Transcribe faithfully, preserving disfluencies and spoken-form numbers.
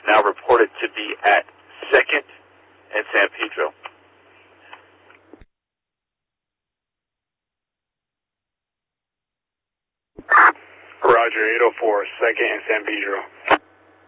now reported to be at second and San Pedro. Roger, eight oh four, second and San Pedro.